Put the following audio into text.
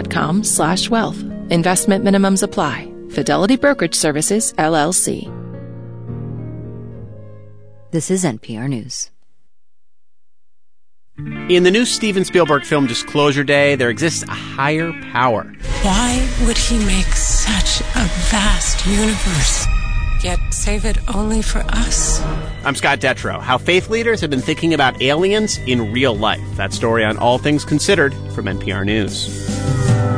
fidelity.com/wealth. Investment minimums apply. Fidelity Brokerage Services, LLC. This is NPR News. In the new Steven Spielberg film Disclosure Day, there exists a higher power. Why would he make such a vast universe, yet save it only for us? I'm Scott Detrow. How faith leaders have been thinking about aliens in real life. That story on All Things Considered from NPR News.